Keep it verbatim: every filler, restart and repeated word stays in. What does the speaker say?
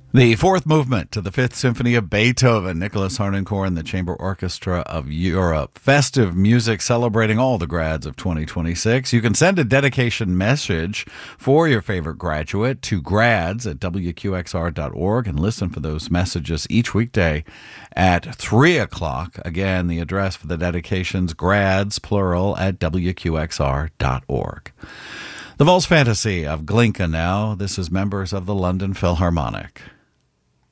The fourth movement to the Fifth Symphony of Beethoven, Nicholas Harnoncourt and the Chamber Orchestra of Europe. Festive music celebrating all the grads of twenty twenty-six. You can send a dedication message for your favorite graduate to grads at W Q X R dot org and listen for those messages each weekday at three o'clock. Again, the address for the dedications, grads, plural, at W Q X R dot org. The Waltz Fantasy of Glinka now. This is members of the London Philharmonic.